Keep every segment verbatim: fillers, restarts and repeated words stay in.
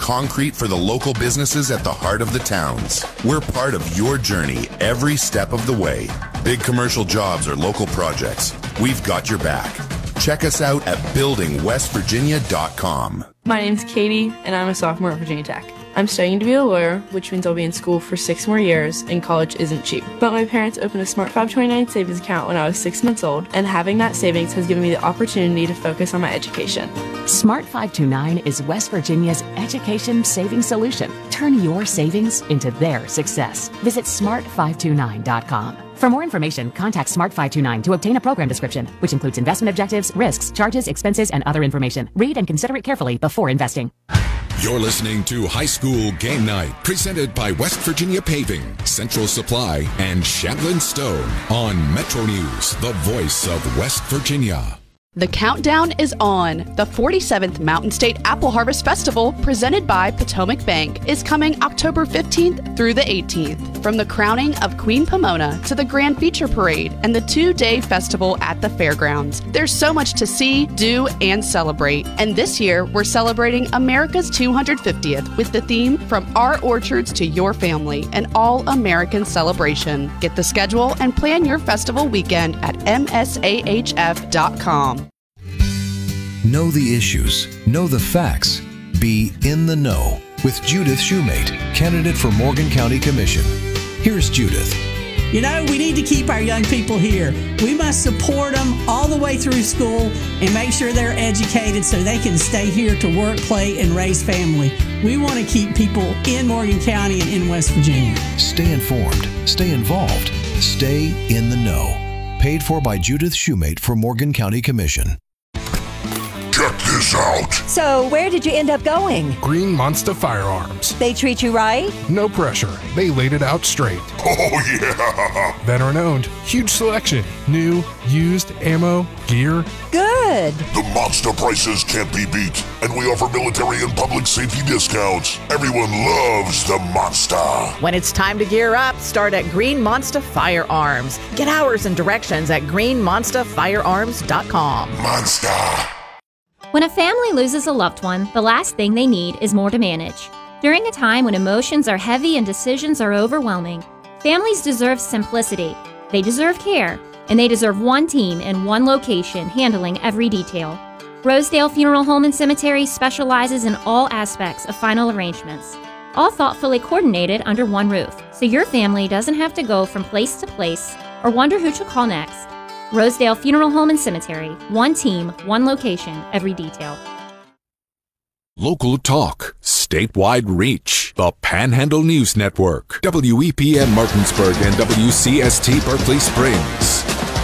concrete for the local businesses at the heart of the towns. We're part of your journey every step of the way. Big commercial jobs or local projects, we've got your back. Check us out at building west virginia dot com. My name's Katie, and I'm a sophomore at Virginia Tech. I'm studying to be a lawyer, which means I'll be in school for six more years, and college isn't cheap. But my parents opened a Smart five twenty-nine savings account when I was six months old, and having that savings has given me the opportunity to focus on my education. Smart five twenty-nine is West Virginia's education savings solution. Turn your savings into their success. Visit smart five twenty-nine dot com. For more information, contact Smart five twenty-nine to obtain a program description, which includes investment objectives, risks, charges, expenses, and other information. Read and consider it carefully before investing. You're listening to High School Game Night, presented by West Virginia Paving, Central Supply, and Shandlin Stone on Metro News, the voice of West Virginia. The countdown is on. The forty-seventh Mountain State Apple Harvest Festival, presented by Potomac Bank, is coming October fifteenth through the eighteenth. From the crowning of Queen Pomona to the Grand Feature Parade and the two-day festival at the fairgrounds, there's so much to see, do, and celebrate. And this year, we're celebrating America's two hundred fiftieth with the theme From Our Orchards to Your Family, an all-American celebration. Get the schedule and plan your festival weekend at M S A H F dot com. Know the issues, know the facts, be in the know with Judith Shoemate, candidate for Morgan County Commission. Here's Judith. You know, we need to keep our young people here. We must support them all the way through school and make sure they're educated so they can stay here to work, play, and raise family. We want to keep people in Morgan County and in West Virginia. Stay informed, stay involved, stay in the know. Paid for by Judith Shoemate for Morgan County Commission. Check this out. So, where did you end up going? Green Monster Firearms. They treat you right? No pressure. They laid it out straight. Oh, yeah. Veteran owned. Huge selection. New, used, ammo, gear. Good. The monster prices can't be beat. And we offer military and public safety discounts. Everyone loves the monster. When it's time to gear up, start at Green Monster Firearms. Get hours and directions at green monster firearms dot com. Monster. When a family loses a loved one, the last thing they need is more to manage. During a time when emotions are heavy and decisions are overwhelming, families deserve simplicity, they deserve care, and they deserve one team in one location handling every detail. Rosedale Funeral Home and Cemetery specializes in all aspects of final arrangements, all thoughtfully coordinated under one roof, so your family doesn't have to go from place to place or wonder who to call next. Rosedale Funeral Home and Cemetery. One team, one location, every detail. Local talk, statewide reach. The Panhandle News Network. W E P N Martinsburg and W C S T Berkeley Springs.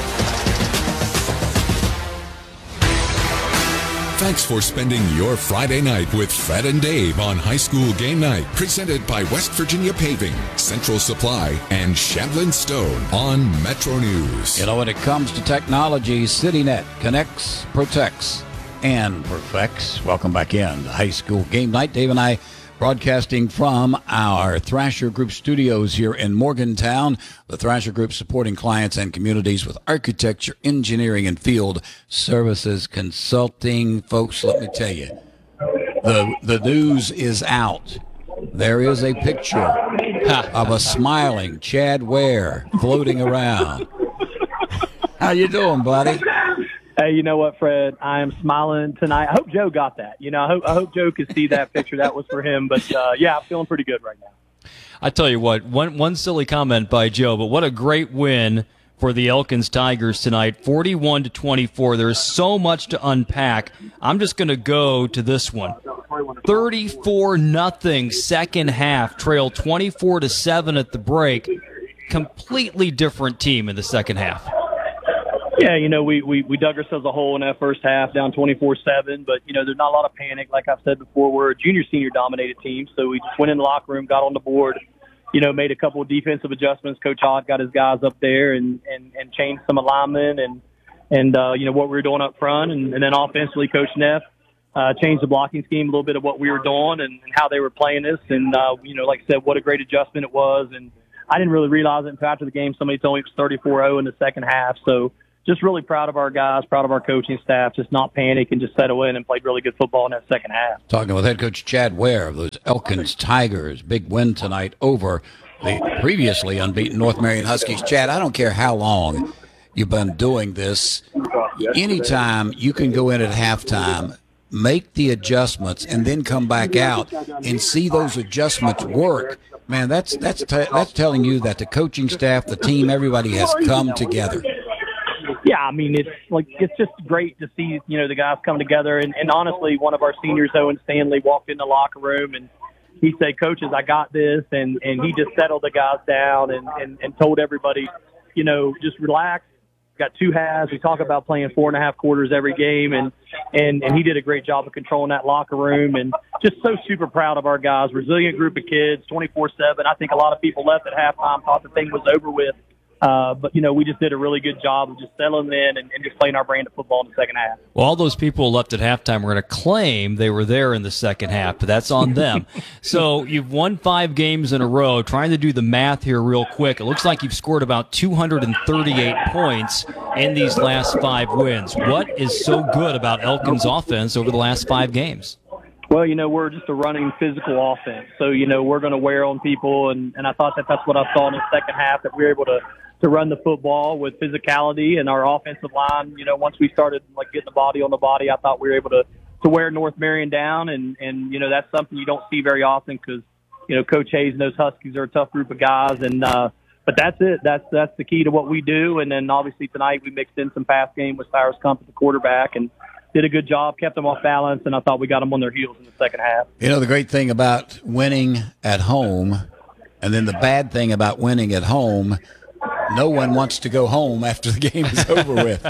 Thanks for spending your Friday night with Fred and Dave on High School Game Night, presented by West Virginia Paving, Central Supply, and Shandlin Stone on Metro News. You know, when it comes to technology, CityNet connects, protects, and perfects. Welcome back in to High School Game Night. Dave and I broadcasting from our Thrasher Group studios here in Morgantown. The Thrasher Group supporting clients and communities with architecture, engineering, and field services consulting. Folks, let me tell you, the the news is out. There is a picture of a smiling Chad Ware floating around. How you doing, buddy? Hey, you know what, Fred? I am smiling tonight. I hope Joe got that. You know, I hope, I hope Joe could see that picture. That was for him. But, uh, yeah, I'm feeling pretty good right now. I tell you what, one one silly comment by Joe, but what a great win for the Elkins Tigers tonight, forty-one to twenty-four. There's so much to unpack. I'm just going to go to this one. thirty-four nothing second half, trail twenty-four to seven at the break. Completely different team in the second half. Yeah, you know, we, we, we dug ourselves a hole in that first half, down twenty-four seven. But, you know, there's not a lot of panic. Like I've said before, we're a junior-senior dominated team. So we just went in the locker room, got on the board, you know, made a couple of defensive adjustments. Coach Odd got his guys up there and, and, and changed some alignment and, and uh, you know, what we were doing up front. And, and then offensively, Coach Neff uh, changed the blocking scheme, a little bit of what we were doing and, and how they were playing us. And, uh, you know, like I said, what a great adjustment it was. And I didn't really realize it until after the game. Somebody told me it was thirty-four oh in the second half. So, just really proud of our guys, proud of our coaching staff, just not panic and just settle in and played really good football in that second half. Talking with head coach Chad Ware of those Elkins Tigers. Big win tonight over the previously unbeaten North Marion Huskies. Chad, I don't care how long you've been doing this. Anytime you can go in at halftime, make the adjustments, and then come back out and see those adjustments work, man, that's that's t- that's telling you that the coaching staff, the team, everybody has come together. Yeah, I mean, it's like it's just great to see, you know, the guys come together. And, and honestly, one of our seniors, Owen Stanley, walked in the locker room and he said, "Coaches, I got this," and and he just settled the guys down and and, and told everybody, you know, just relax. Got two halves. We talk about playing four and a half quarters every game, and, and, and he did a great job of controlling that locker room, and just so super proud of our guys. Resilient group of kids, twenty-four seven. I think a lot of people left at halftime, thought the thing was over with. Uh, but, you know, we just did a really good job of just settling in and, and just playing our brand of football in the second half. Well, all those people left at halftime were going to claim they were there in the second half, but that's on them. So you've won five games in a row. Trying to do the math here real quick, it looks like you've scored about two hundred thirty-eight points in these last five wins. What is so good about Elkins' offense over the last five games? Well, you know, we're just a running physical offense. So, you know, we're going to wear on people, and, and I thought that that's what I saw in the second half, that we were able to to run the football with physicality, and our offensive line, you know, once we started like getting the body on the body, I thought we were able to, to wear North Marion down. And, and, you know, that's something you don't see very often because, you know, Coach Hayes and those Huskies are a tough group of guys. And, uh, but that's it. That's, that's the key to what we do. And then obviously tonight we mixed in some pass game with Cyrus Kump at the quarterback and did a good job, kept them off balance. And I thought we got them on their heels in the second half. You know, the great thing about winning at home, and then the bad thing about winning at home, no one wants to go home after the game is over with.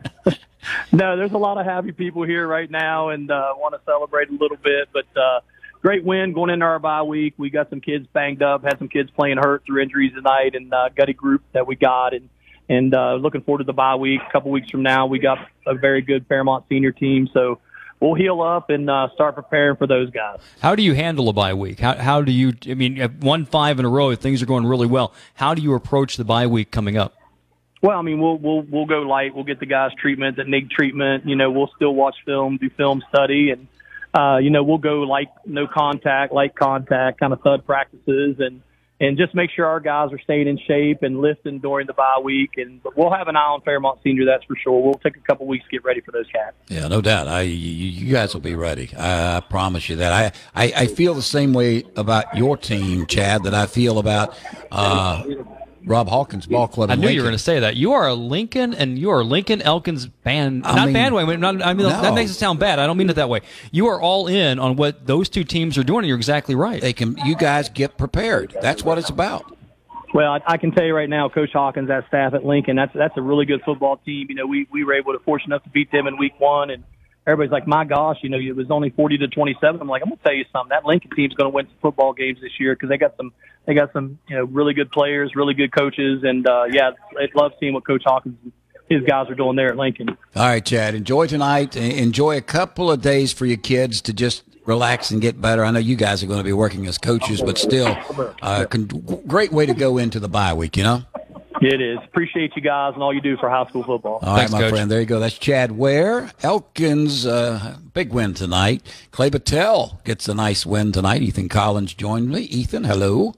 No, there's a lot of happy people here right now and uh, want to celebrate a little bit. But uh, great win going into our bye week. We got some kids banged up, had some kids playing hurt through injuries tonight, and uh, got a group that we got. And, and uh, looking forward to the bye week. A couple weeks from now, we got a very good Fairmont senior team. So we'll heal up and uh, start preparing for those guys. How do you handle a bye week? How how do you, I mean, you've won five in a row, things are going really well. How do you approach the bye week coming up? Well, I mean, we'll we'll we'll go light. We'll get the guys treatment that need treatment. You know, we'll still watch film, do film study, and uh, you know, we'll go like no contact, light contact, kind of thud practices, and and just make sure our guys are staying in shape and lifting during the bye week. And but we'll have an eye on Fairmont Senior, that's for sure. We'll take a couple weeks to get ready for those cats. Yeah, no doubt. I, you, you guys will be ready. I, I promise you that. I, I, I feel the same way about your team, Chad, that I feel about uh, Rob Hawkins Ball Club. I in knew Lincoln. you were going to say that. You are a Lincoln, and you are Lincoln Elkins band. I not mean, bandwagon. Not, I mean, no. that makes it sound bad. I don't mean it that way. You are all in on what those two teams are doing, and you're exactly right. They can. You guys get prepared. That's what it's about. Well, I, I can tell you right now, Coach Hawkins, that staff at Lincoln, that's that's a really good football team. You know, we, we were able to fortunate enough to beat them in week one, and everybody's like, my gosh, you know, it was only forty to twenty-seven. I'm like, I'm gonna tell you something. That Lincoln team's gonna win some football games this year because they got some they got some you know really good players, really good coaches, and uh, yeah, I love seeing what Coach Hawkins and his guys are doing there at Lincoln. All right, Chad, enjoy tonight. Enjoy a couple of days for your kids to just relax and get better. I know you guys are going to be working as coaches, but still, uh, con- great way to go into the bye week, you know? It is. Appreciate you guys and all you do for high school football. All Thanks, right, my Coach. friend. There you go. That's Chad Ware. Elkins, uh, big win tonight. Clay Battelle gets a nice win tonight. Ethan Collins joined me. Ethan, hello.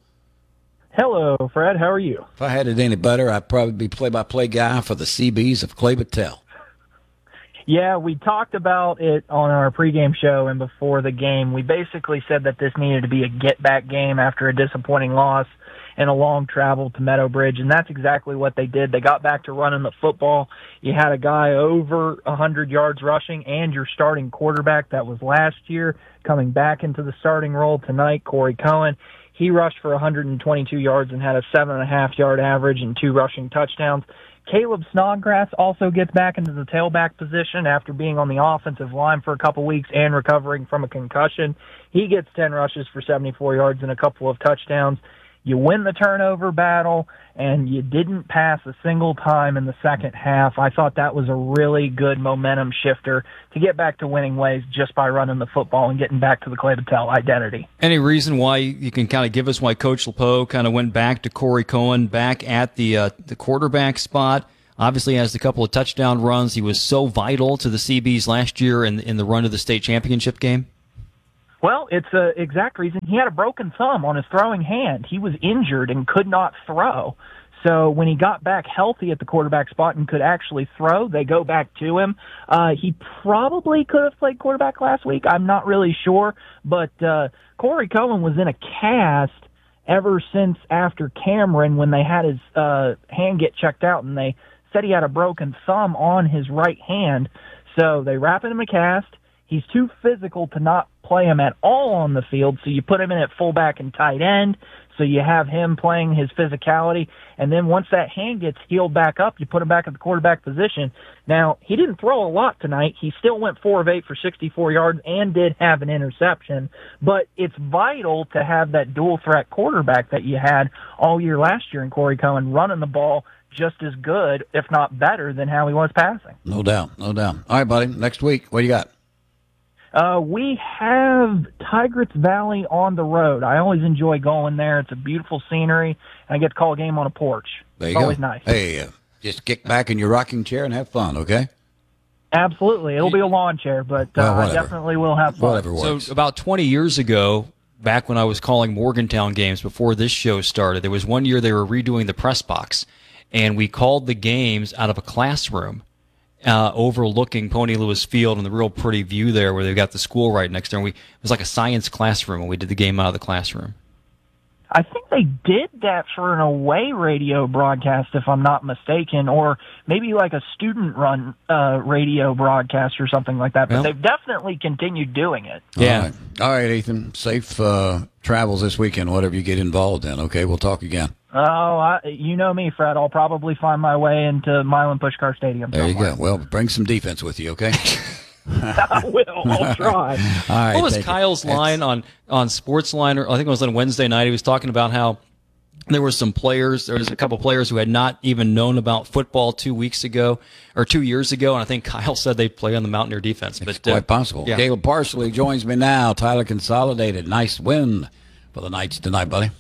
Hello, Fred. How are you? If I had it any better, I'd probably be play-by-play guy for the C Bs of Clay Battelle. Yeah, we talked about it on our pregame show and before the game. We basically said that this needed to be a get-back game after a disappointing loss and a long travel to Meadow Bridge, and that's exactly what they did. They got back to running the football. You had a guy over one hundred yards rushing, and your starting quarterback that was last year coming back into the starting role tonight, Corey Cohen. He rushed for one hundred twenty-two yards and had a seven and a half yard average and two rushing touchdowns. Caleb Snodgrass also gets back into the tailback position after being on the offensive line for a couple weeks and recovering from a concussion. He gets ten rushes for seventy-four yards and a couple of touchdowns. You win the turnover battle, and you didn't pass a single time in the second half. I thought that was a really good momentum shifter to get back to winning ways just by running the football and getting back to the Clay Battelle identity. Any reason why you can kind of give us why Coach LePeau kind of went back to Corey Cohen back at the uh, the quarterback spot? Obviously has a couple of touchdown runs. He was so vital to the C Bs last year in, in the run to the state championship game. Well, it's the exact reason. He had a broken thumb on his throwing hand. He was injured and could not throw. So when he got back healthy at the quarterback spot and could actually throw, they go back to him. Uh, he probably could have played quarterback last week. I'm not really sure. But uh, Corey Cohen was in a cast ever since after Cameron when they had his uh, hand get checked out, and they said he had a broken thumb on his right hand. So they wrap him in a cast. He's too physical to not play him at all on the field, so you put him in at fullback and tight end, so you have him playing his physicality, and then once that hand gets healed back up, you put him back at the quarterback position. Now, he didn't throw a lot tonight. He still went four of eight for sixty-four yards and did have an interception, but it's vital to have that dual-threat quarterback that you had all year last year in Corey Cohen running the ball just as good, if not better, than how he was passing. No doubt, no doubt. All right, buddy, next week, what do you got? Uh, we have Tigris Valley on the road. I always enjoy going there. It's a beautiful scenery, and I get to call a game on a porch. There you it's go. always nice. Hey, uh, just kick back in your rocking chair and have fun, okay? Absolutely. It'll be a lawn chair, but uh, Well, I whatever. definitely will have fun. Whatever works. So about twenty years ago, back when I was calling Morgantown games before this show started, there was one year they were redoing the press box, and we called the games out of a classroom uh, overlooking Pony Lewis Field and the real pretty view there where they've got the school right next there. And we, it was like a science classroom, and we did the game out of the classroom. I think they did that for an away radio broadcast, if I'm not mistaken, or maybe like a student-run uh, radio broadcast or something like that. But Well, they've definitely continued doing it. Yeah. All right, All right Ethan. Safe uh, travels this weekend, whatever you get involved in, okay? We'll talk again. Oh, I, you know me, Fred. I'll probably find my way into Milan Pushkar Stadium There somewhere. you go. Well, bring some defense with you, okay? I will. I'll try. All right. What was thank you. Kyle's line on, on Sportsline? Or I think it was on Wednesday night. He was talking about how there were some players, there was a couple players who had not even known about football two weeks ago or two years ago, and I think Kyle said they play on the Mountaineer defense. But Quite uh, possible. yeah. Caleb Parsley joins me now. Tyler Consolidated. Nice win for the Knights tonight, buddy.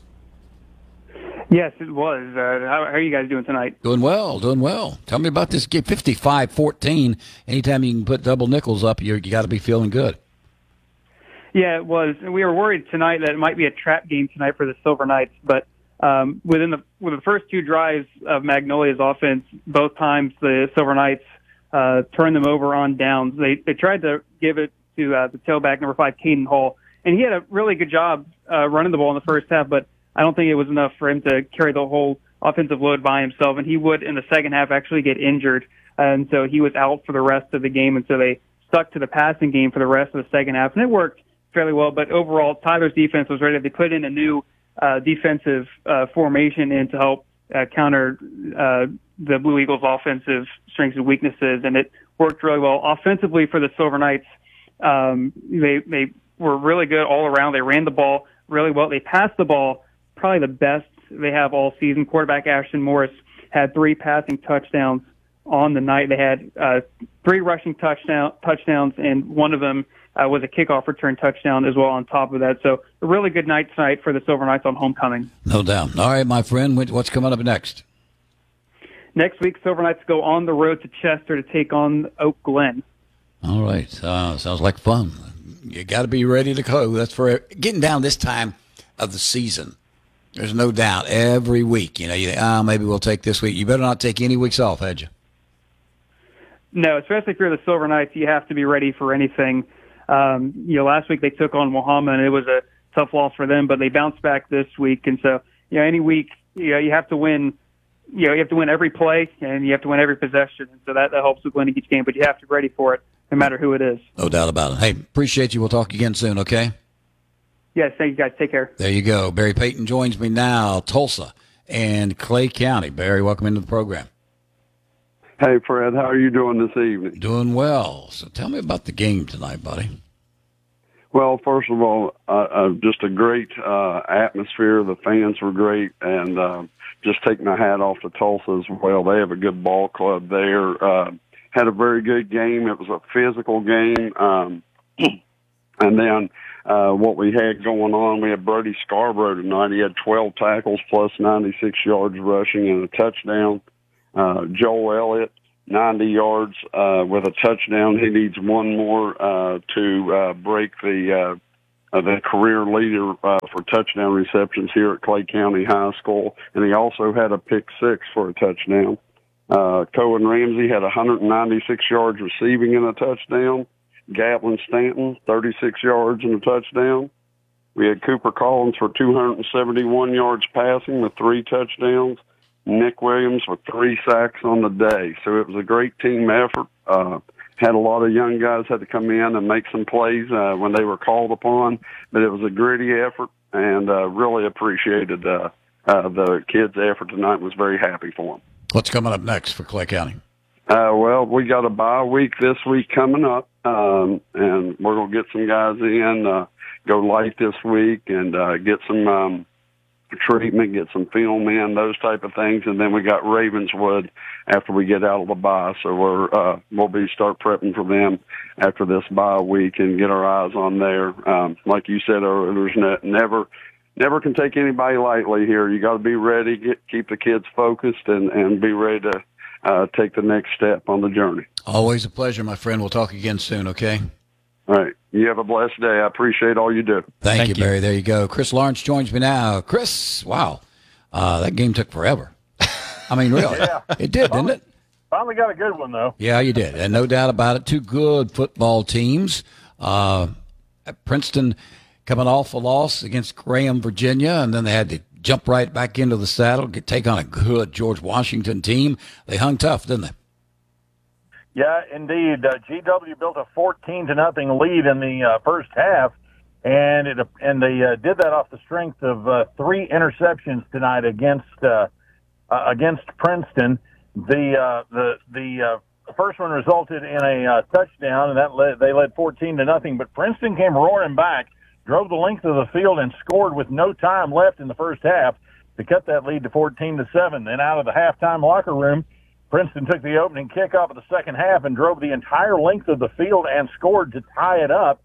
Yes, it was. Uh, how, how are you guys doing tonight? Doing well, doing well. Tell me about this game. fifty-five fourteen. Anytime you can put double nickels up, you're, you got to be feeling good. Yeah, it was. We were worried tonight that it might be a trap game tonight for the Silver Knights, but um, within the with the first two drives of Magnolia's offense, both times the Silver Knights uh, turned them over on downs. They they tried to give it to uh, the tailback number five, Caden Hall, and he had a really good job uh, running the ball in the first half, but I don't think it was enough for him to carry the whole offensive load by himself, and he would, in the second half, actually get injured, and so he was out for the rest of the game, and so they stuck to the passing game for the rest of the second half, and it worked fairly well, but overall, Tyler's defense was ready. They put in a new uh, defensive uh, formation in to help uh, counter uh, the Blue Eagles' offensive strengths and weaknesses, and it worked really well. Offensively for the Silver Knights, um, they, they were really good all around. They ran the ball really well. They passed the ball probably the best they have all season. Quarterback Ashton Morris had three passing touchdowns on the night. They had uh, three rushing touchdown, touchdowns, and one of them uh, was a kickoff return touchdown as well on top of that. So a really good night tonight for the Silver Knights on homecoming. No doubt. All right, my friend, what's coming up next? Next week, Silver Knights go on the road to Chester to take on Oak Glen. All right. Uh, sounds like fun. You got to be ready to go. That's for getting down this time of the season. There's no doubt every week, you know, you think, oh, maybe we'll take this week. You better not take any weeks off, had you? No, especially if you're the Silver Knights, you have to be ready for anything. Um, you know, last week they took on Mohammed, and it was a tough loss for them, but they bounced back this week. And so, you know, any week, you know, you have to win, you know, you have to win every play, and you have to win every possession. And so that, that helps with winning each game, but you have to be ready for it, no matter who it is. No doubt about it. Hey, appreciate you. We'll talk again soon, okay? Yes, thank you, guys. Take care. There you go. Barry Payton joins me now, Tulsa and Clay County. Barry, welcome into the program. Hey, Fred, how are you doing this evening? Doing well. So tell me about the game tonight, buddy. Well, first of all, uh, uh, just a great uh, atmosphere. The fans were great, and uh, just taking my hat off to Tulsa as well. They have a good ball club there. Uh, had a very good game. It was a physical game. Um, and then uh, what we had going on, we had Brody Scarborough tonight. He had twelve tackles plus ninety-six yards rushing and a touchdown. Uh, Joel Elliott, ninety yards uh, with a touchdown. He needs one more uh, to uh, break the uh, uh, the career leader uh, for touchdown receptions here at Clay County High School. And he also had a pick six for a touchdown. Uh, Cohen Ramsey had one hundred ninety-six yards receiving and a touchdown. Gatlin Stanton, thirty-six yards and a touchdown. We had Cooper Collins for two hundred seventy-one yards passing with three touchdowns. Nick Williams with three sacks on the day. So it was a great team effort. Uh, had a lot of young guys had to come in and make some plays uh, when they were called upon, but it was a gritty effort, and uh, really appreciated uh, uh, the kids' effort tonight. Was very happy for them. What's coming up next for Clay County? Uh, well, we got a bye week this week coming up, um, and we're going to get some guys in, uh, go light this week, and uh, get some um, treatment, get some film in, those type of things, and then we got Ravenswood after we get out of the bye. So we're uh, we'll be start prepping for them after this bye week and get our eyes on there. Um, like you said earlier, there's ne- never. Never can take anybody lightly here. You got to be ready, get, keep the kids focused, and, and be ready to uh, take the next step on the journey. Always a pleasure, my friend. We'll talk again soon, okay? All right. You have a blessed day. I appreciate all you do. Thank, Thank you, you, Barry. There you go. Chris Lawrence joins me now. Chris, wow. Uh, that game took forever. I mean, really. Yeah. It did, finally, didn't it? Finally got a good one, though. Yeah, you did. And no doubt about it. Two good football teams. Uh, Princeton coming off a loss against Graham, Virginia, and then they had to jump right back into the saddle, get, take on a good George Washington team. They hung tough, didn't they? Yeah, indeed. Uh, G W built a fourteen to nothing lead in the uh, first half, and it and they uh, did that off the strength of uh, three interceptions tonight against uh, uh, against Princeton. The uh, the the uh, first one resulted in a uh, touchdown, and that led, they led fourteen to nothing. But Princeton came roaring back, drove the length of the field, and scored with no time left in the first half to cut that lead to fourteen to seven. Then out of the halftime locker room, Princeton took the opening kickoff of the second half and drove the entire length of the field and scored to tie it up.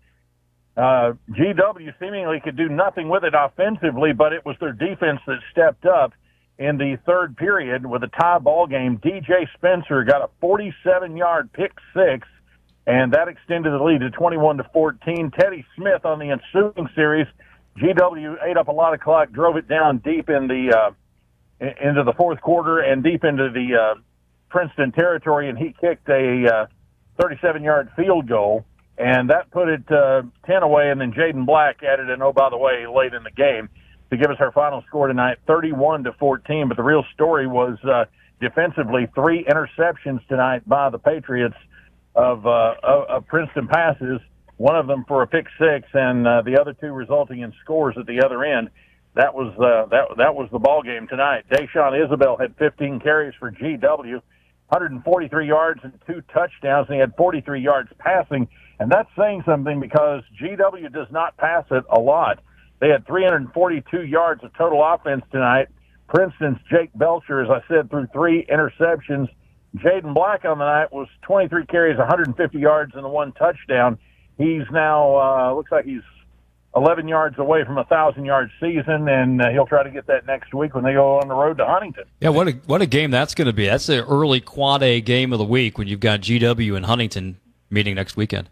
Uh, G W seemingly could do nothing with it offensively, but it was their defense that stepped up in the third period with a tie ball game. D J Spencer got a forty-seven yard pick six, and that extended the lead to twenty-one to fourteen. Teddy Smith on the ensuing series, G W ate up a lot of clock, drove it down deep in the uh, into the fourth quarter and deep into the uh, Princeton territory, and he kicked a uh, thirty-seven yard field goal, and that put it uh, ten away. And then Jaden Black added an oh by the way late in the game to give us our final score tonight, thirty-one to fourteen. But the real story was uh, defensively, three interceptions tonight by the Patriots of, uh, of, of Princeton passes, one of them for a pick six, and uh, the other two resulting in scores at the other end. That was uh, that that was the ball game tonight. Deshaun Isabel had fifteen carries for G W, one hundred forty-three yards and two touchdowns, and he had forty-three yards passing. And that's saying something because G W does not pass it a lot. They had three hundred forty-two yards of total offense tonight. Princeton's Jake Belcher, as I said, threw three interceptions. Jaden Black on the night was twenty-three carries, one hundred fifty yards, and the one touchdown. He's now, uh, looks like he's eleven yards away from a one thousand yard season, and uh, he'll try to get that next week when they go on the road to Huntington. Yeah, what a what a game that's going to be. That's the early Quad A game of the week when you've got G W and Huntington meeting next weekend.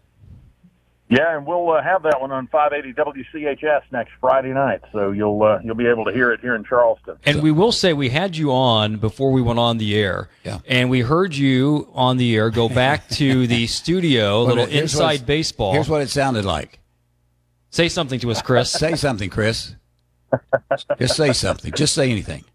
Yeah, and we'll uh, have that one on five eighty W C H S next Friday night, so you'll uh, you'll be able to hear it here in Charleston. And we will say we had you on before we went on the air, yeah. and we heard you on the air go back to the studio, a Well, little here's inside baseball. Here's what it sounded like. Say something to us, Chris. Say something, Chris. Just say something. Just say anything.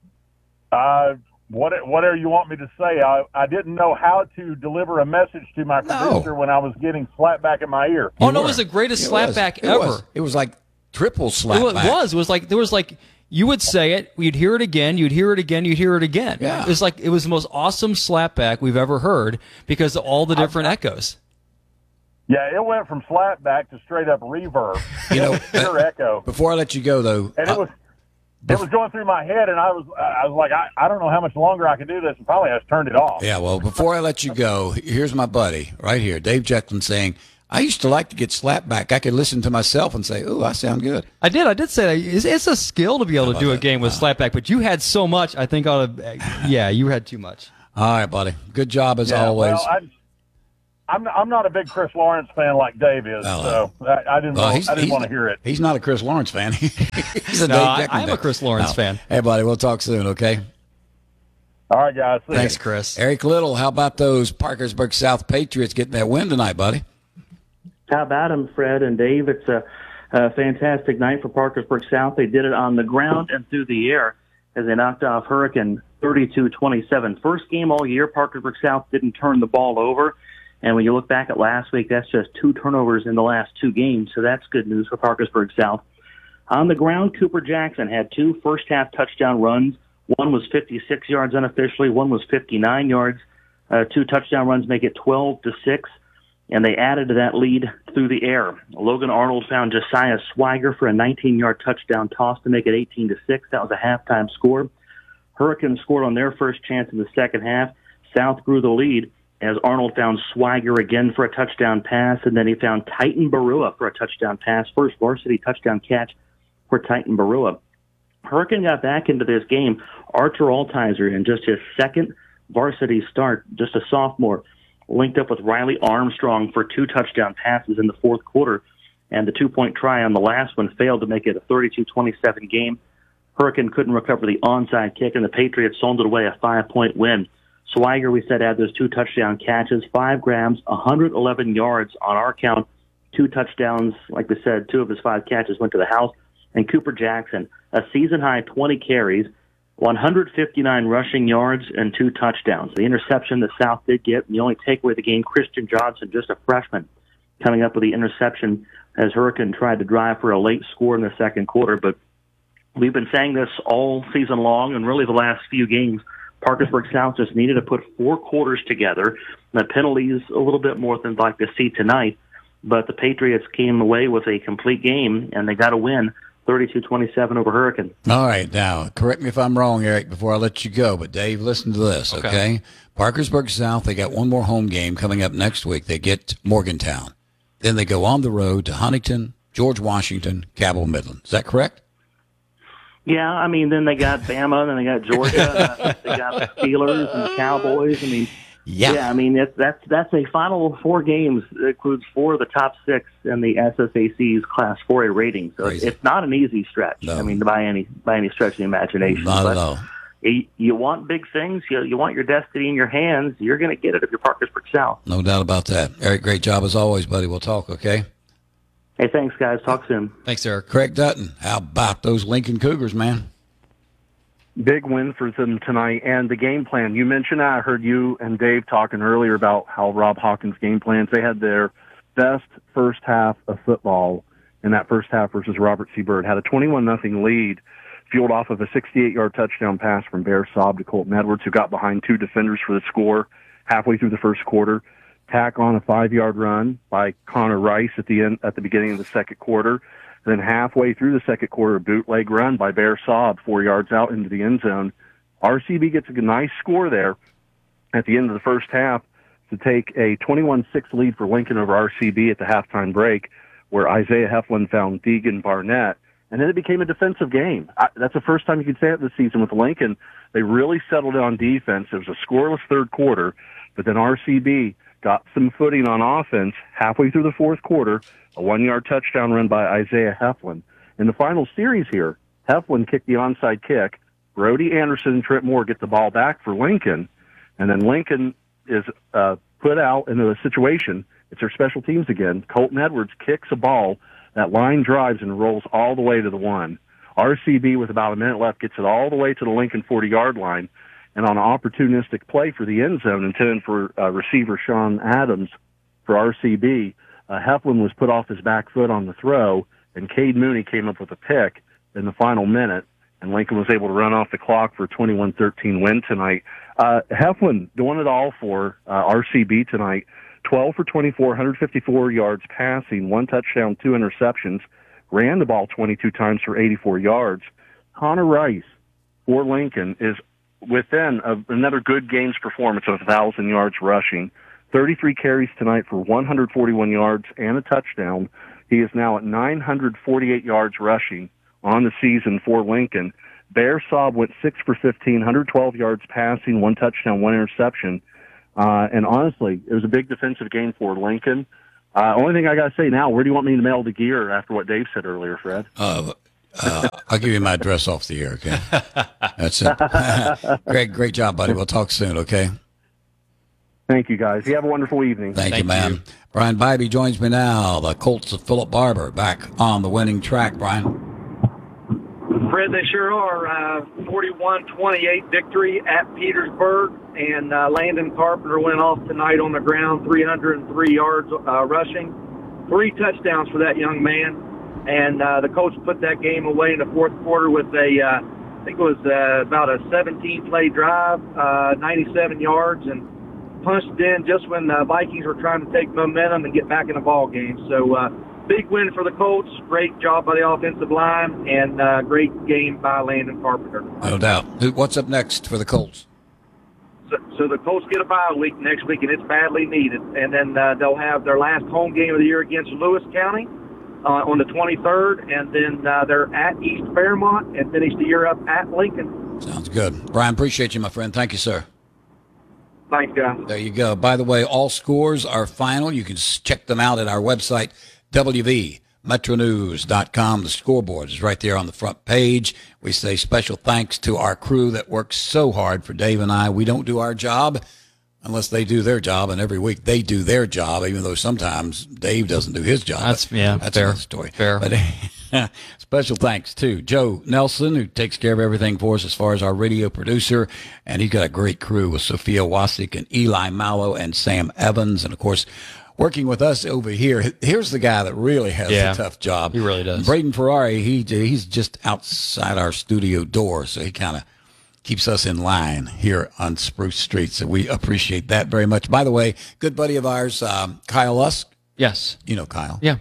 Uh, what whatever you want me to say. I, I didn't know how to deliver a message to my producer no. when I was getting slapped back in my ear. Oh, you no, were. It was the greatest it slapback it ever. Was. It was like triple slapback. It was. It was like, there was like, you would say it, you'd hear it again, you'd hear it again, you'd hear it again. Yeah. It was like, it was the most awesome slapback we've ever heard because of all the different I, echoes. Yeah, it went from slapback to straight up reverb. You know, pure echo. Before I let you go, though, and it was it was going through my head, and I was I was like, I, I don't know how much longer I can do this, and finally I just turned it off. Yeah, well, before I let you go, here's my buddy right here, Dave Jetlin, saying, I used to like to get slapped back. I could listen to myself and say, "Ooh, I sound good." I did. I did say that. It's, it's a skill to be able to do a game with slapback, but you had so much. I think out of yeah, you had too much. All right, buddy. Good job as Yeah, always. Well, I, I'm I'm not a big Chris Lawrence fan like Dave is, Oh, so I, I didn't Well, want, he's- I didn't he's- want to hear it. He's not a Chris Lawrence fan. he's a No, Dave I- Geckman I am a fan. Chris Lawrence fan. Hey, buddy. We'll talk soon. Okay. All right, guys. See Thanks, you. Chris. Eric Little, how about those Parkersburg South Patriots getting that win tonight, buddy? How about them, Fred and Dave? It's a, a fantastic night for Parkersburg South. They did it on the ground and through the air as they knocked off Hurricane thirty-two twenty-seven. First game all year, Parkersburg South didn't turn the ball over. And when you look back at last week, that's just two turnovers in the last two games. So that's good news for Parkersburg South. On the ground, Cooper Jackson had two first-half touchdown runs. One was fifty-six yards unofficially. One was fifty-nine yards. Uh, two touchdown runs make it twelve to six. And they added to that lead through the air. Logan Arnold found Josiah Swiger for a nineteen-yard touchdown toss to make it eighteen to six. That was a halftime score. Hurricanes scored on their first chance in the second half. South grew the lead as Arnold found Swiger again for a touchdown pass, and then he found Titan Barua for a touchdown pass. First varsity touchdown catch for Titan Barua. Hurricane got back into this game. Archer Altizer, in just his second varsity start, just a sophomore, linked up with Riley Armstrong for two touchdown passes in the fourth quarter, and the two-point try on the last one failed to make it a thirty-two twenty-seven game. Hurricane couldn't recover the onside kick, and the Patriots sold it away a five-point win. Swiger, we said, had those two touchdown catches, five grabs, one hundred eleven yards on our count, two touchdowns. Like we said, two of his five catches went to the house. And Cooper Jackson, a season-high twenty carries, one hundred fifty-nine rushing yards, and two touchdowns. The interception that South did get, the only takeaway of the game, Christian Johnson, just a freshman, coming up with the interception as Hurricane tried to drive for a late score in the second quarter. But we've been saying this all season long, and really the last few games. Parkersburg South just needed to put four quarters together. The penalties a little bit more than I'd like to see tonight, but the Patriots came away with a complete game, and they got a win, thirty-two twenty-seven over Hurricane. All right. Now, correct me if I'm wrong, Eric, before I let you go. But, Dave, listen to this, okay? okay? Parkersburg South, they got one more home game coming up next week. They get Morgantown. Then they go on the road to Huntington, George Washington, Cabell Midland. Is that correct? Yeah, I mean, then they got Bama, then they got Georgia, they got the Steelers and the Cowboys. I mean, yeah, yeah I mean, it's, that's that's a final four games. It includes four of the top six in the S S A C's Class four A rating. So it's, it's not an easy stretch. No. I mean, by any by any stretch of the imagination. Not but at all. You, you want big things. You you want your destiny in your hands. You're going to get it if you're Parkersburg South. No doubt about that. Eric, great job as always, buddy. We'll talk, okay? Hey, thanks, guys. Talk soon. Thanks, Eric. Craig Dutton, how about those Lincoln Cougars, man? Big win for them tonight, and the game plan. You mentioned, I heard you and Dave talking earlier about how Rob Hawkins' game plans. They had their best first half of football in that first half versus Robert C. Byrd. Had a twenty-one nothing lead, fueled off of a sixty-eight-yard touchdown pass from Bear Saab to Colton Edwards, who got behind two defenders for the score halfway through the first quarter. Tack on a five-yard run by Connor Rice at the end, at the beginning of the second quarter. Then halfway through the second quarter, a bootleg run by Bear Saab, four yards out into the end zone. R C B gets a nice score there at the end of the first half to take a twenty-one six lead for Lincoln over R C B at the halftime break, where Isaiah Heflin found Deegan Barnett. And then it became a defensive game. I, that's the first time you could say it this season with Lincoln. They really settled it on defense. It was a scoreless third quarter, but then R C B got some footing on offense halfway through the fourth quarter, a one-yard touchdown run by Isaiah Heflin. In the final series here, Heflin kicked the onside kick. Brody Anderson and Trent Moore get the ball back for Lincoln, and then Lincoln is uh, put out into a situation. It's their special teams again. Colton Edwards kicks a ball. That line drives and rolls all the way to the one. R C B, with about a minute left, gets it all the way to the Lincoln forty-yard line. And on an opportunistic play for the end zone intended for uh, receiver Sean Adams for R C B, uh, Heflin was put off his back foot on the throw, and Cade Mooney came up with a pick in the final minute, and Lincoln was able to run off the clock for a twenty-one thirteen win tonight. Uh, Heflin doing it all for uh, R C B tonight, twelve for twenty-four, one hundred fifty-four yards passing, one touchdown, two interceptions, ran the ball twenty-two times for eighty-four yards. Connor Rice for Lincoln is within a, another good games performance of one thousand yards rushing. thirty-three carries tonight for one hundred forty-one yards and a touchdown. He is now at nine hundred forty-eight yards rushing on the season for Lincoln. Bear Saab went six for fifteen, one hundred twelve yards passing, one touchdown, one interception. Uh, and honestly, it was a big defensive game for Lincoln. Uh, only thing I got to say now, where do you want me to mail the gear after what Dave said earlier, Fred? Uh, uh, I'll give you my address off the air, okay? That's it. Greg, great job, buddy. We'll talk soon, okay? Thank you, guys. You have a wonderful evening. Thank, Thank you, man. You. Brian Bybee joins me now. The Colts of Philip Barber back on the winning track, Brian. Fred, they sure are. Uh, forty-one twenty-eight victory at Petersburg, and uh, Landon Carpenter went off tonight on the ground, three hundred three yards uh, rushing, three touchdowns for that young man. And uh, the Colts put that game away in the fourth quarter with a, uh, I think it was uh, about a seventeen-play drive, uh, ninety-seven yards, and punched in just when the Vikings were trying to take momentum and get back in the ball game. So, uh, big win for the Colts. Great job by the offensive line, and uh, great game by Landon Carpenter. No doubt. What's up next for the Colts? So, so the Colts get a bye week next week, and it's badly needed. And then uh, they'll have their last home game of the year against Lewis County uh, on the twenty-third, and then uh, they're at East Fairmont and finish the year up at Lincoln. Sounds good. Brian, appreciate you, my friend. Thank you, sir. Thanks, guys. There you go. By the way, all scores are final. You can check them out at our website, W V Metro News dot com. The scoreboard is right there on the front page. We say special thanks to our crew that works so hard for Dave and I. We don't do our job unless they do their job, and every week they do their job, even though sometimes Dave doesn't do his job. That's, yeah, that's fair. another story. Fair. But special thanks to Joe Nelson, who takes care of everything for us as far as our radio producer, and he's got a great crew with Sophia Wasik and Eli Mallow and Sam Evans, and of course, working with us over here, here's the guy that really has yeah, a tough job. He really does. Braden Ferrari, he he's just outside our studio door, so he kind of keeps us in line here on Spruce Street. So we appreciate that very much. By the way, good buddy of ours, um, Kyle Lusk. Yes. You know Kyle. Yeah.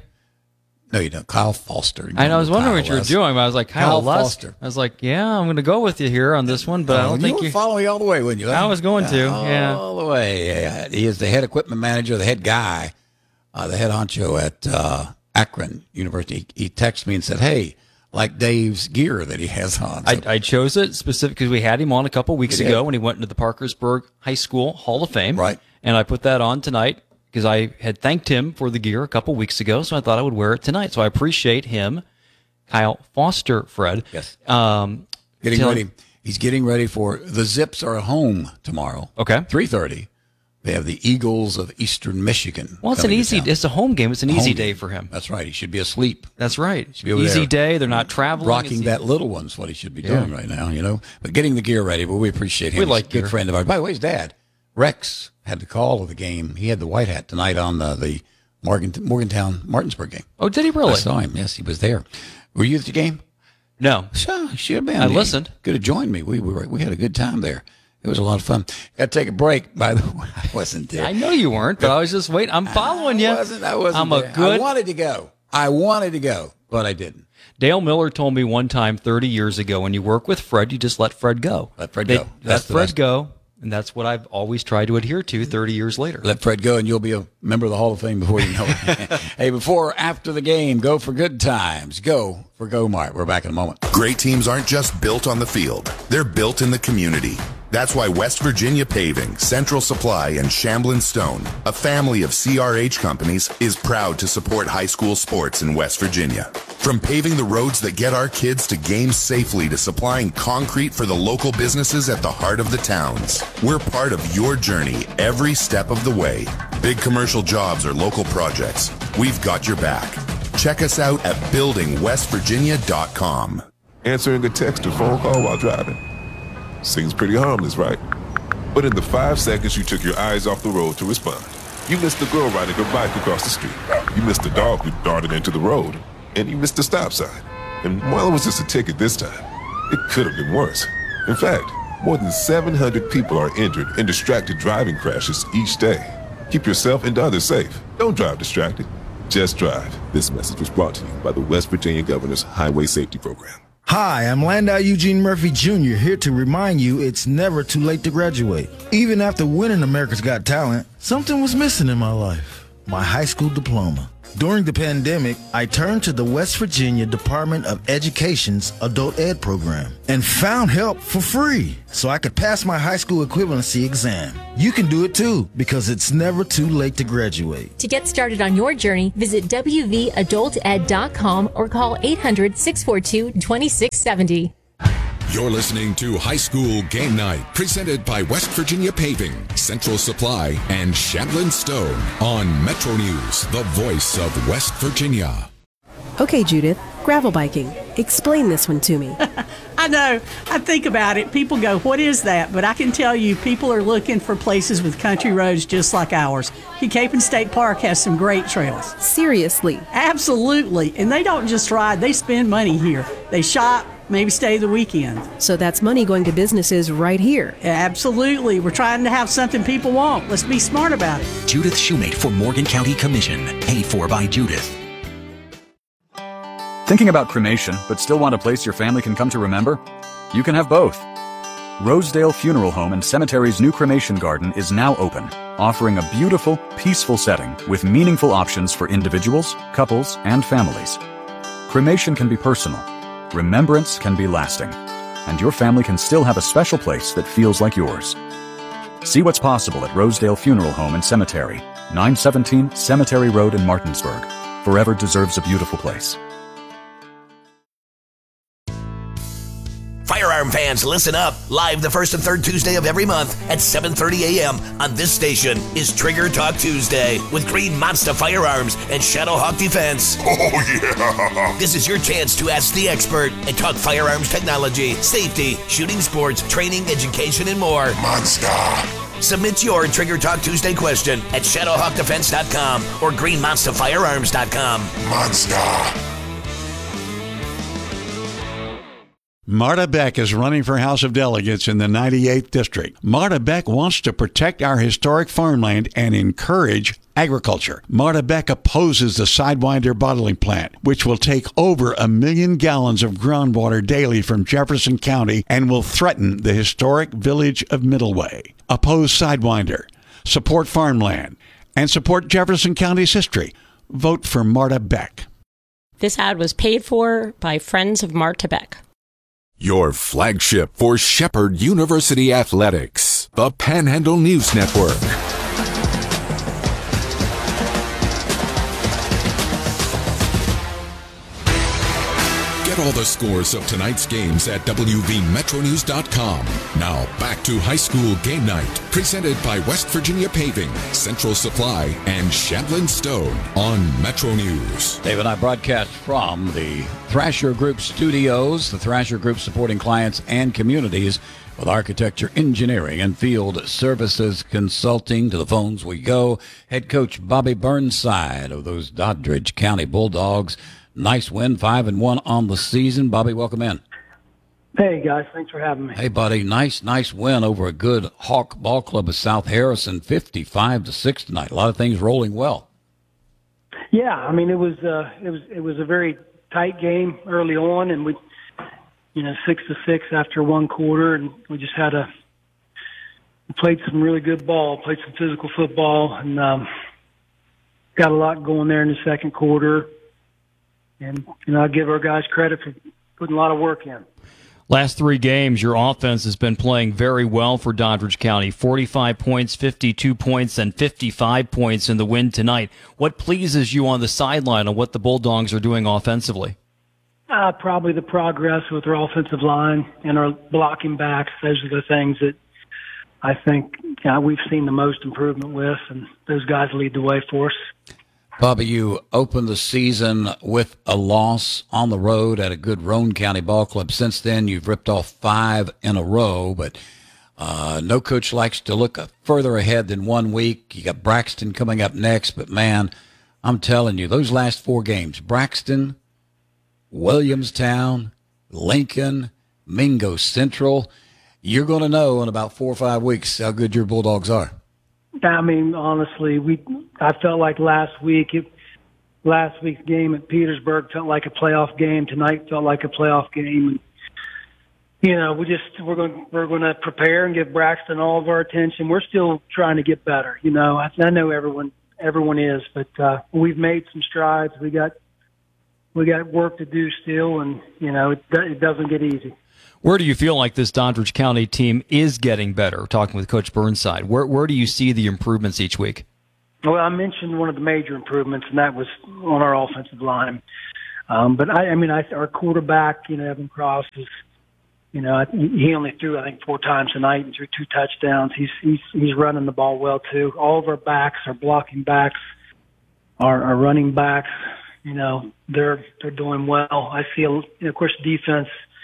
No, you don't. Kyle Foster. You I know. I was wondering Kyle what you were Lusk. doing, but I was like, Kyle, Kyle Lusk. Foster. I was like, yeah, I'm going to go with you here on this one, but oh, I don't you think would you follow me all the way, wouldn't you? I was going to. all yeah. All the way. Yeah. He is the head equipment manager, the head guy, uh, the head honcho at uh, Akron University. He, he texted me and said, hey, like Dave's gear that he has on. So, I, I chose it specific because we had him on a couple weeks ago when he went into the Parkersburg High School Hall of Fame. Right. And I put that on tonight because I had thanked him for the gear a couple weeks ago, so I thought I would wear it tonight. So I appreciate him, Kyle Foster, Fred. Yes. Um, getting tell- ready. He's getting ready for the Zips are home tomorrow. Okay. three thirty. They have the Eagles of Eastern Michigan. Well, it's an coming to easy. town. It's a home game. It's an Home easy game. day for him. That's right. He should be asleep. That's right. Should be over Easy there day. They're not traveling. Rocking It's that easy. little one's what he should be Yeah. doing right now, you know. But getting the gear ready, but we appreciate him. We He's like a good gear. friend of ours. By the way, his dad, Rex, had the call of the game. He had the white hat tonight on the, the Morgan, Morgantown Martinsburg game. Oh, did he really? I saw him. Yes, he was there. Were you at the game? No. Sure, you should have been. I You listened. Could have joined me. We were we had a good time there. It was a lot of fun. Got to take a break. By the way, I wasn't there. I know you weren't, but I was just waiting. I'm following you. I wasn't. I wasn't. I'm a there. good. I wanted to go. I wanted to go, but I didn't. Dale Miller told me one time thirty years ago, when you work with Fred, you just let Fred go. Let Fred They- go. Let That's the Fred best. go, and that's what I've always tried to adhere to thirty years later. Let Fred go, and you'll be a member of the Hall of Fame before you know it. Hey, before or after the game, go for good times. Go for Go Mart. We're back in a moment. Great teams aren't just built on the field. They're built in the community. That's why West Virginia Paving, Central Supply, and Shamblin Stone, a family of C R H companies, is proud to support high school sports in West Virginia. From paving the roads that get our kids to games safely to supplying concrete for the local businesses at the heart of the towns, we're part of your journey every step of the way. Big commercial jobs or local projects, we've got your back. Check us out at building west virginia dot com. Answering a text or phone call while driving. Seems pretty harmless, right? But in the five seconds you took your eyes off the road to respond, you missed the girl riding her bike across the street. You missed the dog who darted into the road. And you missed the stop sign. And while it was just a ticket this time, it could have been worse. In fact, more than seven hundred people are injured in distracted driving crashes each day. Keep yourself and others safe. Don't drive distracted. Just drive. This message was brought to you by the West Virginia Governor's Highway Safety Program. Hi, I'm Landau Eugene Murphy Junior here to remind you it's never too late to graduate. Even after winning America's Got Talent, something was missing in my life: my high school diploma. During the pandemic, I turned to the West Virginia Department of Education's Adult Ed program and found help for free so I could pass my high school equivalency exam. You can do it too, because it's never too late to graduate. To get started on your journey, visit w v adult ed dot com or call eight hundred, six four two, two six seven zero. You're listening to High School Game Night, presented by West Virginia Paving, Central Supply, and Shamblin Stone on Metro News, the voice of West Virginia. Okay, Judith, gravel biking. Explain this one to me. I know. I think about it. People go, what is that? But I can tell you, people are looking for places with country roads just like ours. Capon State Park has some great trails. Seriously? Absolutely. And they don't just ride, they spend money here. They shop, maybe stay the weekend. So that's money going to businesses right here. Absolutely. We're trying to have something people want. Let's be smart about it. Judith Shoemate for Morgan County Commission. Paid for by Judith. Thinking about cremation, but still want a place your family can come to remember? You can have both. Rosedale Funeral Home and Cemetery's new cremation garden is now open, offering a beautiful, peaceful setting with meaningful options for individuals, couples, and families. Cremation can be personal. Remembrance can be lasting. And your family can still have a special place that feels like yours. See what's possible at Rosedale Funeral Home and Cemetery, nine seventeen Cemetery Road in Martinsburg. Forever deserves a beautiful place. Firearm fans, listen up. Live the first and third Tuesday of every month at seven thirty a.m. on this station is Trigger Talk Tuesday with Green Monster Firearms and Shadowhawk Defense. Oh, yeah. This is your chance to ask the expert and talk firearms technology, safety, shooting sports, training, education, and more. Monster. Submit your Trigger Talk Tuesday question at shadowhawk defense dot com or green monster firearms dot com. Monster. Marta Beck is running for House of Delegates in the ninety-eighth District. Marta Beck wants to protect our historic farmland and encourage agriculture. Marta Beck opposes the Sidewinder bottling plant, which will take over a million gallons of groundwater daily from Jefferson County and will threaten the historic village of Middleway. Oppose Sidewinder, support farmland, and support Jefferson County's history. Vote for Marta Beck. This ad was paid for by Friends of Marta Beck. Your flagship for Shepherd University Athletics, the Panhandle News Network. Get all the scores of tonight's games at w v metro news dot com. Now back to High School Game Night, presented by West Virginia Paving, Central Supply, and Shamblin Stone on Metro News. Dave and I broadcast from the Thrasher Group studios, the Thrasher Group supporting clients and communities with architecture, engineering, and field services consulting. To the phones we go. Head coach Bobby Burnside of those Doddridge County Bulldogs. Nice win, five and one on the season. Bobby, welcome in. Hey guys, thanks for having me. Hey buddy, nice, nice win over a good Hawk ball club of South Harrison, fifty-five to six tonight. A lot of things rolling well. Yeah, I mean it was uh, it was it was a very tight game early on, and we, you know, six to six after one quarter, and we just had a we played some really good ball, played some physical football, and um, got a lot going there in the second quarter. And, you know, I give our guys credit for putting a lot of work in. Last three games, your offense has been playing very well for Doddridge County. forty-five points, fifty-two points, and fifty-five points in the win tonight. What pleases you on the sideline on what the Bulldogs are doing offensively? Uh, probably the progress with our offensive line and our blocking backs. Those are the things that I think you know, we've seen the most improvement with, and those guys lead the way for us. Bobby, you opened the season with a loss on the road at a good Roane County ball club. Since then, you've ripped off five in a row, but uh, no coach likes to look further ahead than one week. You got Braxton coming up next, but man, I'm telling you, those last four games, Braxton, Williamstown, Lincoln, Mingo Central, you're going to know in about four or five weeks how good your Bulldogs are. I mean, honestly, we I felt like last week it, last week's game at Petersburg felt like a playoff game. Tonight felt like a playoff game. And, you know, we just we're going we're going to prepare and give Braxton all of our attention. We're still trying to get better. You know, I, I know everyone everyone is, but uh, we've made some strides. We got we got work to do still, and you know, it, it doesn't get easy. Where do you feel like this Doddridge County team is getting better? Talking with Coach Burnside, where where do you see the improvements each week? Well, I mentioned one of the major improvements, and that was on our offensive line. Um, but I, I mean, I, our quarterback, you know, Evan Cross is. You know, he only threw, I think, four times tonight and threw two touchdowns. He's he's he's running the ball well too. All of our backs, our blocking backs, our, our running backs, you know, they're they're doing well. I feel, you know, of course, defense.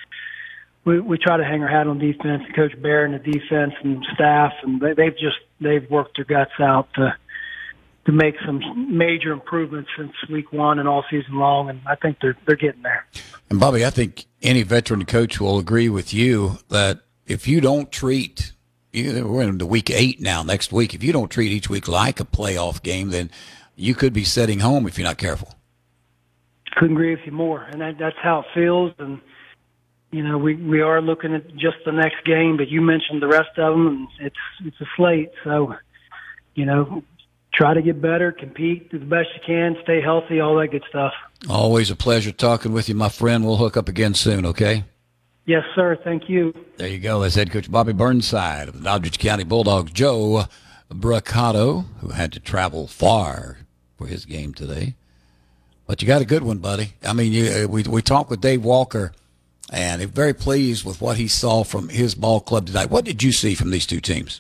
We we try to hang our hat on defense. Coach Bear and the defense and staff, and they, they've just they've worked their guts out to to make some major improvements since week one and all season long, and I think they're they're getting there. And Bobby, I think any veteran coach will agree with you that if you don't treat, you, we're into week eight now, next week, if you don't treat each week like a playoff game, then you could be sitting home if you're not careful. Couldn't agree with you more, and that, that's how it feels. And you know, we we are looking at just the next game, but you mentioned the rest of them, and it's it's a slate. So, you know, try to get better, compete, do the best you can, stay healthy, all that good stuff. Always a pleasure talking with you, my friend. We'll hook up again soon, okay? Yes, sir. Thank you. There you go. That's head coach Bobby Burnside of the Doddridge County Bulldogs. Joe Braccato, who had to travel far for his game today. But you got a good one, buddy. I mean, you, we we talked with Dave Walker, and he's very pleased with what he saw from his ball club tonight. What did you see from these two teams?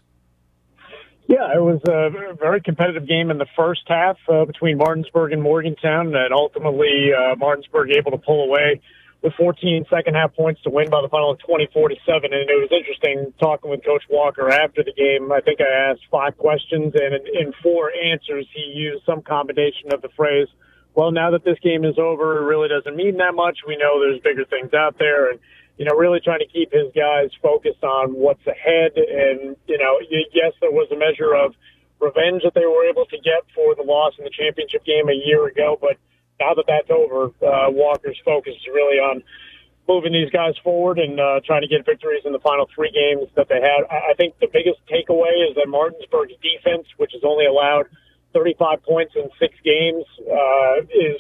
Yeah, it was a very competitive game in the first half uh, between Martinsburg and Morgantown, and ultimately uh, Martinsburg able to pull away with fourteen second-half points to win by the final of twenty-four to seven. And it was interesting talking with Coach Walker after the game. I think I asked five questions, and in, in four answers he used some combination of the phrase, well, now that this game is over, it really doesn't mean that much. We know there's bigger things out there, and you know, really trying to keep his guys focused on what's ahead. And, you know, yes, there was a measure of revenge that they were able to get for the loss in the championship game a year ago. But now that that's over, uh, Walker's focus is really on moving these guys forward and uh, trying to get victories in the final three games that they had. I think the biggest takeaway is that Martinsburg's defense, which has only allowed thirty-five points in six games, uh, is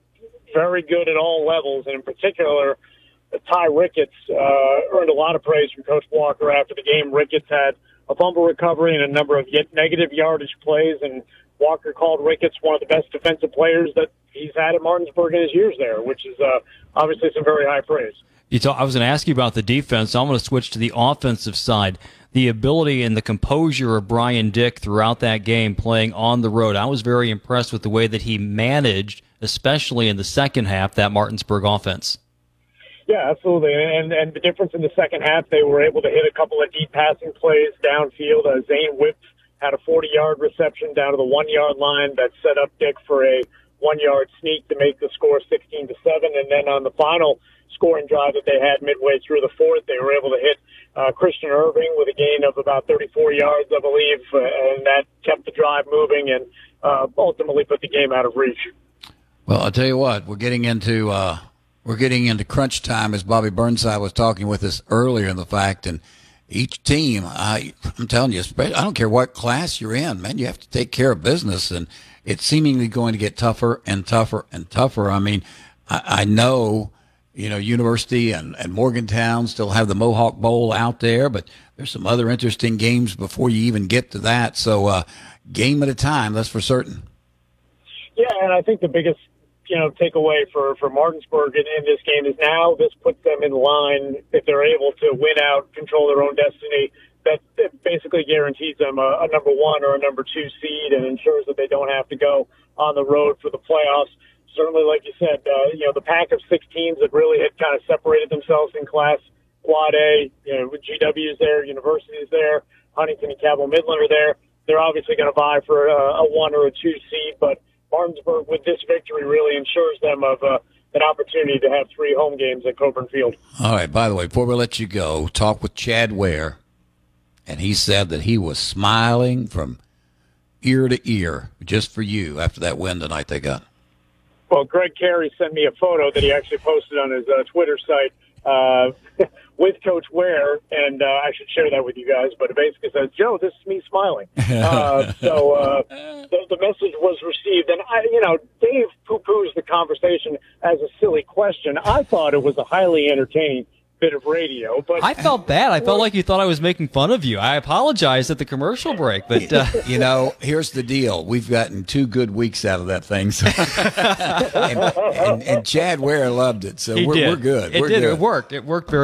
very good at all levels. And in particular, Ty Ricketts uh, earned a lot of praise from Coach Walker after the game. Ricketts had a fumble recovery and a number of negative yardage plays, and Walker called Ricketts one of the best defensive players that he's had at Martinsburg in his years there, which is uh, obviously some very high praise. You talk, I was going to ask you about the defense. So I'm going to switch to the offensive side. The ability and the composure of Brian Dick throughout that game playing on the road. I was very impressed with the way that he managed, especially in the second half, that Martinsburg offense. Yeah, absolutely. And and the difference in the second half, they were able to hit a couple of deep passing plays downfield. Uh, Zane Whip had a forty-yard reception down to the one-yard line that set up Dick for a one-yard sneak to make the score sixteen to seven. And then on the final scoring drive that they had midway through the fourth, they were able to hit uh, Christian Irving with a gain of about thirty-four yards, I believe, uh, and that kept the drive moving and uh, ultimately put the game out of reach. Well, I'll tell you what, we're getting into uh, we're getting into crunch time, as Bobby Burnside was talking with us earlier in the fact, and each team, I, I'm telling you, I don't care what class you're in, man, you have to take care of business, and it's seemingly going to get tougher and tougher and tougher. I mean, I, I know, you know, University and, and Morgantown still have the Mohawk Bowl out there, but there's some other interesting games before you even get to that. So, uh, game at a time, that's for certain. Yeah, and I think the biggest, you know, takeaway for, for Martinsburg in, in this game is now this puts them in line, if they're able to win out, control their own destiny, that it basically guarantees them a, a number one or a number two seed and ensures that they don't have to go on the road for the playoffs. Certainly, like you said, uh, you know, the pack of six teams that really had kind of separated themselves in Class Quad A, you know, G W's there, University's there, Huntington and Cabell Midland are there. They're obviously going to vie for a, a one or a two seed, but Martinsburg, with this victory, really ensures them of uh, an opportunity to have three home games at Coburn Field. All right, by the way, before we let you go, talk with Chad Ware, and he said that he was smiling from ear to ear just for you after that win tonight they got. Well, Greg Carey sent me a photo that he actually posted on his uh, Twitter site uh, with Coach Ware, and uh, I should share that with you guys. But it basically says, "Joe, this is me smiling." Uh, so uh, the, the message was received, and I, you know, Dave poo-poos the conversation as a silly question. I thought it was a highly entertaining bit of radio, but I felt bad. I felt like you thought I was making fun of you. I apologized at the commercial break, but uh, you know, here's the deal: we've gotten two good weeks out of that thing, so. and, and, and Chad Ware loved it, so he we're, did. we're good. It we're did. Good. It worked. It worked very.